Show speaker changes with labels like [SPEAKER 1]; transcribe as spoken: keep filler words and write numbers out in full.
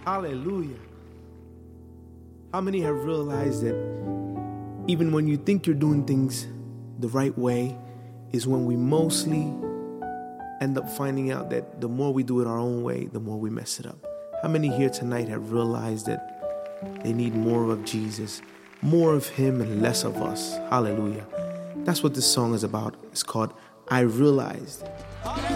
[SPEAKER 1] Hallelujah. How many have realized that even when you think you're doing things the right way is when we mostly end up finding out that the more we do it our own way, the more we mess it up? How many here tonight have realized that they need more of Jesus, more of Him and less of us? Hallelujah. That's what this song is about. It's called I Realized.